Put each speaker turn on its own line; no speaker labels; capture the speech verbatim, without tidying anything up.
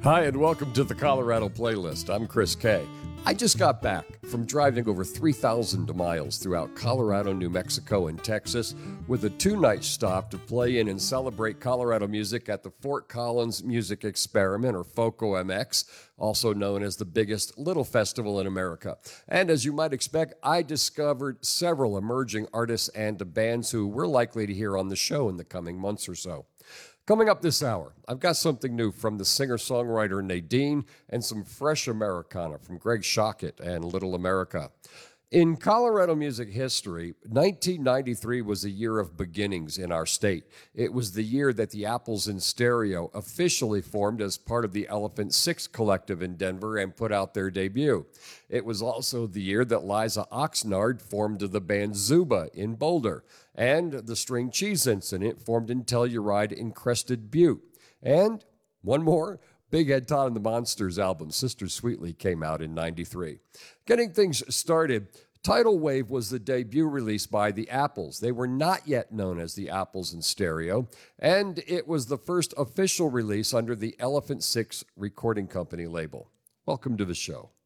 Hi, and welcome to the Colorado Playlist. I'm Chris Kay. I just got back from driving over three thousand miles throughout Colorado, New Mexico, and Texas with a two-night stop to play in and celebrate Colorado music at the Fort Collins Music Experiment, or FOCO M X, also known as the biggest little festival in America. And as you might expect, I discovered several emerging artists and bands who we're likely to hear on the show in the coming months or so. Coming up this hour, I've got something new from the singer-songwriter Nadine and some fresh Americana from Greg Schockett and Little America. In Colorado music history, nineteen ninety-three was a year of beginnings in our state. It was the year that the Apples in Stereo officially formed as part of the Elephant Six Collective in Denver and put out their debut. It was also the year that Liza Oxnard formed the band Zuba in Boulder, and the String Cheese Incident formed in Telluride in Crested Butte. And one more, Big Head Todd and the Monsters album, Sister Sweetly, came out in ninety-three. Getting things started, Tidal Wave was the debut release by the Apples. They were not yet known as the Apples in Stereo, and it was the first official release under the Elephant Six Recording Company label. Welcome to the show.